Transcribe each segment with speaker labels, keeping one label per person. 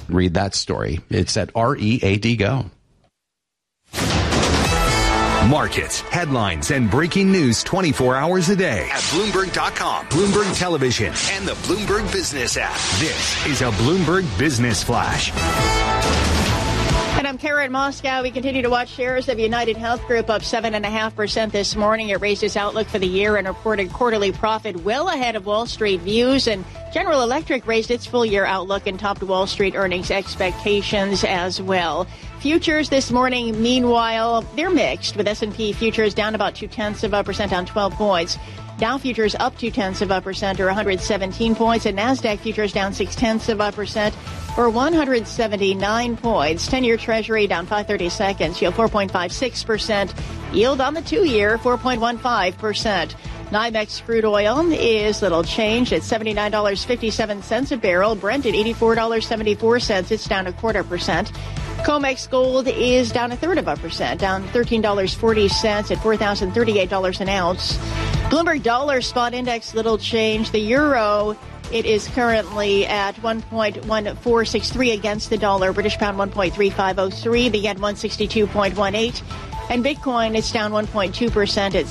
Speaker 1: read that story. It's at READ Go.
Speaker 2: Markets, headlines, and breaking news 24 hours a day at Bloomberg.com, Bloomberg Television, and the Bloomberg Business app. This is a Bloomberg Business Flash.
Speaker 3: And I'm Karen Moscow. We continue to watch shares of United Health Group up 7.5% this morning. It raised its outlook for the year and reported quarterly profit well ahead of Wall Street views. And General Electric raised its full-year outlook and topped Wall Street earnings expectations as well. Futures this morning, meanwhile, they're mixed, with S&P futures down about 0.2% on 12 points. Dow futures up 0.2% or 117 points, and NASDAQ futures down 0.6% or 179 points. 10-year Treasury down 5/32, yield 4.56%. Yield on the 2-year 4.15%. NYMEX crude oil is little changed at $79.57 a barrel. Brent at $84.74. It's down 0.25%. COMEX gold is down 0.33%, down $13.40 at $4,038 an ounce. Bloomberg dollar spot index, little change. The euro, it is currently at 1.1463 against the dollar. British pound 1.3503. The yen 162.18. And Bitcoin is down 1.2% at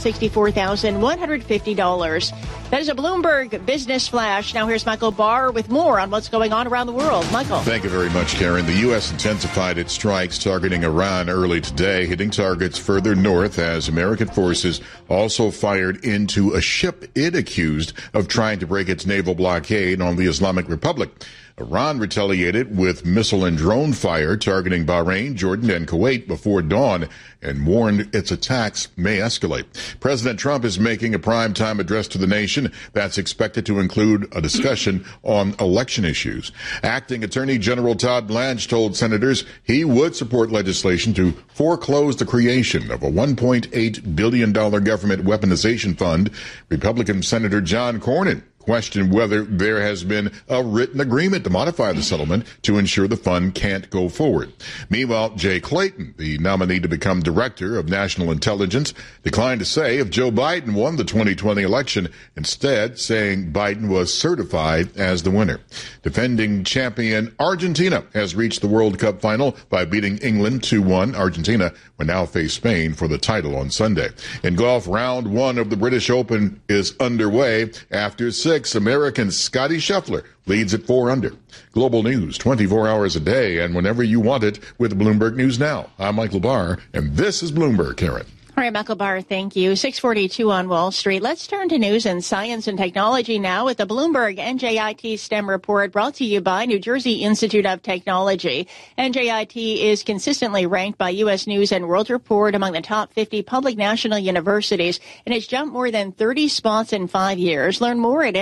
Speaker 3: $64,150. That is a Bloomberg Business Flash. Now here's Michael Barr with more on what's going on around the world. Michael.
Speaker 4: Thank you very much, Karen. The U.S. intensified its strikes targeting Iran early today, hitting targets further north as American forces also fired into a ship it accused of trying to break its naval blockade on the Islamic Republic. Iran retaliated with missile and drone fire targeting Bahrain, Jordan, and Kuwait before dawn and warned its attacks may escalate. President Trump is making a primetime address to the nation that's expected to include a discussion on election issues. Acting Attorney General Todd Blanche told senators he would support legislation to foreclose the creation of a $1.8 billion government weaponization fund. Republican Senator John Cornyn questioned whether there has been a written agreement to modify the settlement to ensure the fund can't go forward. Meanwhile, Jay Clayton, the nominee to become Director of National Intelligence, declined to say if Joe Biden won the 2020 election, instead saying Biden was certified as the winner. Defending champion Argentina has reached the World Cup final by beating England 2-1. Argentina will now face Spain for the title on Sunday. In golf, round one of the British Open is underway. After 6, American Scottie Scheffler leads at 4 under. Global news 24 hours a day and whenever you want it with Bloomberg News Now. I'm Michael Barr, and this is Bloomberg, Karen.
Speaker 3: All right, Michael Barr, thank you. 6:42 on Wall Street. Let's turn to news and science and technology now with the Bloomberg NJIT STEM report brought to you by New Jersey Institute of Technology. NJIT is consistently ranked by U.S. News and World Report among the top 50 public national universities, and it's jumped more than 30 spots in 5 years. Learn more at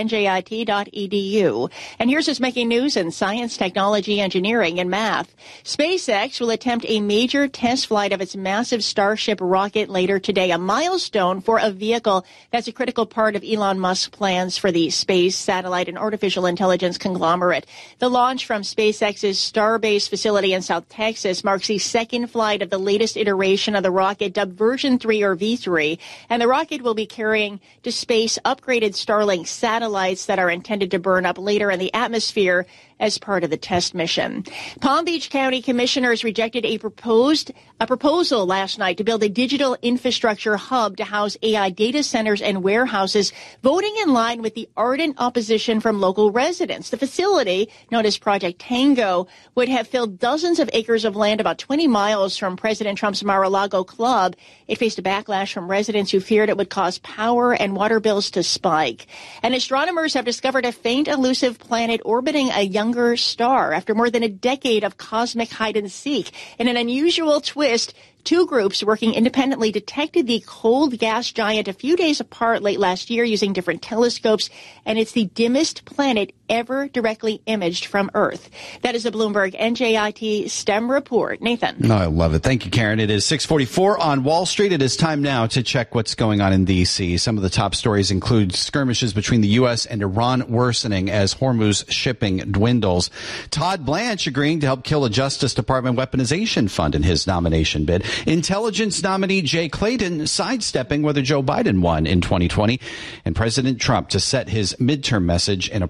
Speaker 3: njit.edu. And here's what's making news in science, technology, engineering, and math. SpaceX will attempt a major test flight of its massive Starship rocket later today, a milestone for a vehicle that's a critical part of Elon Musk's plans for the space, satellite, and artificial intelligence conglomerate. The launch from SpaceX's Starbase facility in South Texas marks the second flight of the latest iteration of the rocket, dubbed Version 3 or V3, and the rocket will be carrying to space upgraded Starlink satellites that are intended to burn up later in the atmosphere as part of the test mission. Palm Beach County commissioners rejected a proposal last night to build a digital infrastructure hub to house AI data centers and warehouses, voting in line with the ardent opposition from local residents. The facility, known as Project Tango, would have filled dozens of acres of land about 20 miles from President Trump's Mar-a-Lago club. It faced a backlash from residents who feared it would cause power and water bills to spike. And astronomers have discovered a faint, elusive planet orbiting a younger star after more than a decade of cosmic hide-and-seek. In an unusual twist, two groups working independently detected the cold gas giant a few days apart late last year using different telescopes, and it's the dimmest planet ever directly imaged from Earth. That is a Bloomberg NJIT STEM report. Nathan.
Speaker 1: I love it. Thank you, Karen. It is 6:44 on Wall Street. It is time now to check what's going on in D.C. Some of the top stories include skirmishes between the U.S. and Iran worsening as Hormuz shipping dwindles. Todd Blanche agreeing to help kill a Justice Department weaponization fund in his nomination bid. Intelligence nominee Jay Clayton sidestepping whether Joe Biden won in 2020. And President Trump to set his midterm message in a primetime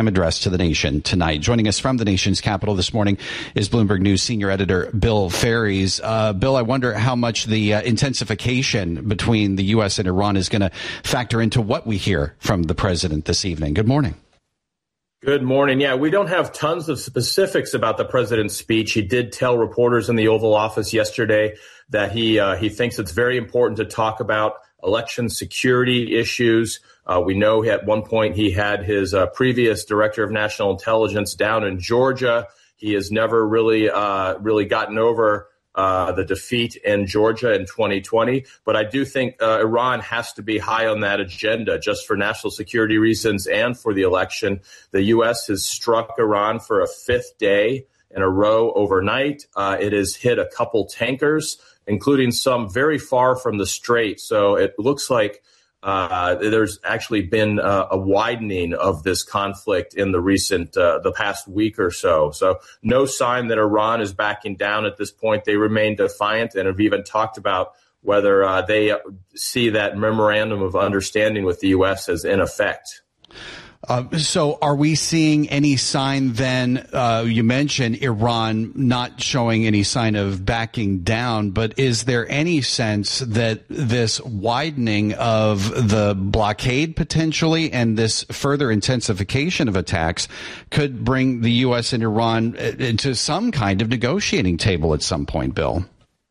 Speaker 1: primetime address to the nation tonight. Joining us from the nation's capital this morning is Bloomberg News senior editor Bill Ferries. Bill, I wonder how much the intensification between the U.S. and Iran is going to factor into what we hear from the president this evening. Good morning.
Speaker 5: Good morning. Yeah, we don't have tons of specifics about the president's speech. He did tell reporters in the Oval Office yesterday that he thinks it's very important to talk about election security issues. We know at one point he had his previous director of national intelligence down in Georgia. He has never really gotten over the defeat in Georgia in 2020. But I do think Iran has to be high on that agenda just for national security reasons and for the election. The U.S. has struck Iran for a fifth day in a row overnight. It has hit a couple tankers, including some very far from the strait. So it looks like there's actually been a widening of this conflict in the past week or so. So no sign that Iran is backing down at this point. They remain defiant and have even talked about whether they see that memorandum of understanding with the U.S. as in effect.
Speaker 1: So are we seeing any sign then, you mentioned Iran not showing any sign of backing down, but is there any sense that this widening of the blockade potentially and this further intensification of attacks could bring the U.S. and Iran into some kind of negotiating table at some point, Bill?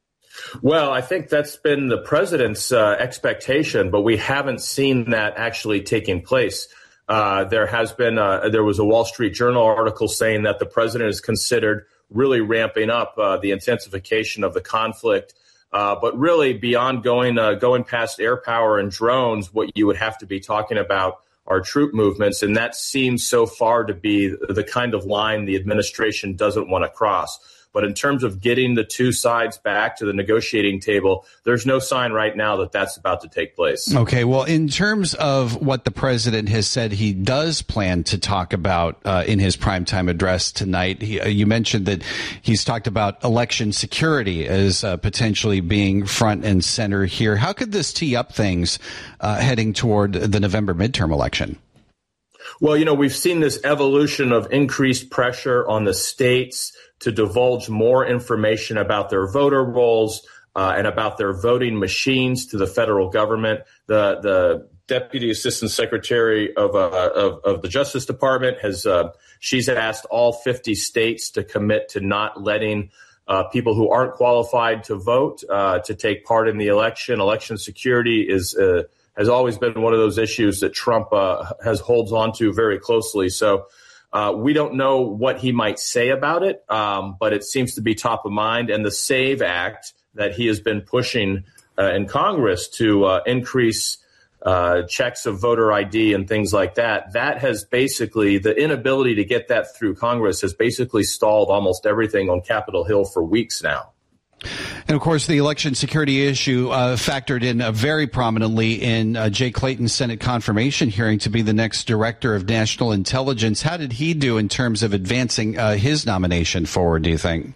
Speaker 5: Well, I think that's been the president's expectation, but we haven't seen that actually taking place. There was a Wall Street Journal article saying that the president has considered really ramping up the intensification of the conflict. But really beyond going past air power and drones, what you would have to be talking about are troop movements. And that seems so far to be the kind of line the administration doesn't want to cross. But in terms of getting the two sides back to the negotiating table, there's no sign right now that that's about to take place.
Speaker 1: Okay, well, in terms of what the president has said he does plan to talk about in his primetime address tonight, you mentioned that he's talked about election security as potentially being front and center here. How could this tee up things heading toward the November midterm election?
Speaker 5: Well, we've seen this evolution of increased pressure on the states to divulge more information about their voter rolls and about their voting machines to the federal government. The Deputy Assistant Secretary of the Justice Department she's asked all 50 states to commit to not letting people who aren't qualified to vote to take part in the election. Election security has always been one of those issues that Trump holds on to very closely. So we don't know what he might say about it, but it seems to be top of mind. And the SAVE Act that he has been pushing in Congress to increase checks of voter ID and things like that, that has basically, the inability to get that through Congress has basically stalled almost everything on Capitol Hill for weeks now.
Speaker 1: And, of course, the election security issue factored in very prominently in Jay Clayton's Senate confirmation hearing to be the next director of national intelligence. How did he do in terms of advancing his nomination forward, do you think?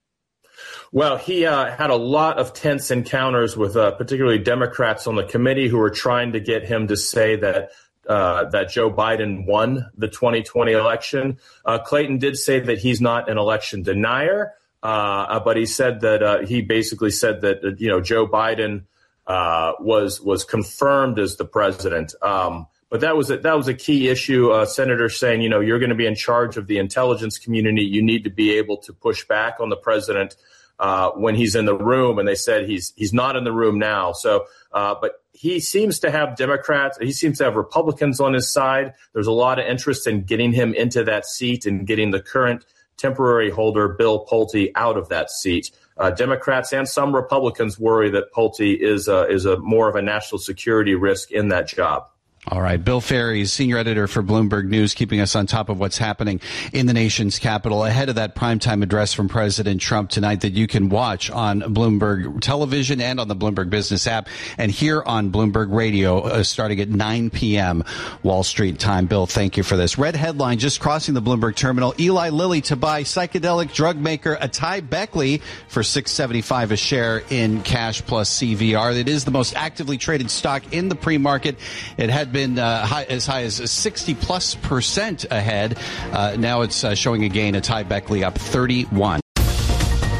Speaker 5: Well, he had a lot of tense encounters with particularly Democrats on the committee who were trying to get him to say that Joe Biden won the 2020 election. Clayton did say that he's not an election denier. But he said that he basically said that Joe Biden was confirmed as the president. But that was a key issue. Senators saying, you're going to be in charge of the intelligence community. You need to be able to push back on the president when he's in the room. And they said he's not in the room now. So, but he seems to have Democrats. He seems to have Republicans on his side. There's a lot of interest in getting him into that seat and getting the current temporary holder, Bill Pulte, out of that seat. Democrats and some Republicans worry that Pulte is a more of a national security risk in that job.
Speaker 1: All right. Bill Ferries, senior editor for Bloomberg News, keeping us on top of what's happening in the nation's capital ahead of that primetime address from President Trump tonight that you can watch on Bloomberg Television and on the Bloomberg Business app and here on Bloomberg Radio starting at 9 p.m. Wall Street time. Bill, thank you for this. Red headline just crossing the Bloomberg terminal. Eli Lilly to buy psychedelic drug maker Atai Beckley for $6.75 a share in cash plus CVR. It is the most actively traded stock in the pre-market. It had had been as high as 60+% ahead. Now it's showing a gain. A Ty Beckley up 31.